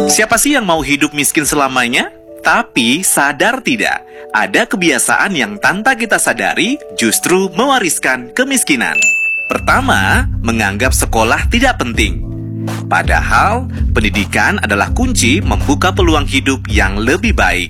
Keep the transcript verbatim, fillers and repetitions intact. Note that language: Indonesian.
Siapa sih yang mau hidup miskin selamanya? Tapi sadar tidak, ada kebiasaan yang tanpa kita sadari justru mewariskan kemiskinan. Pertama, menganggap sekolah tidak penting. Padahal, pendidikan adalah kunci membuka peluang hidup yang lebih baik.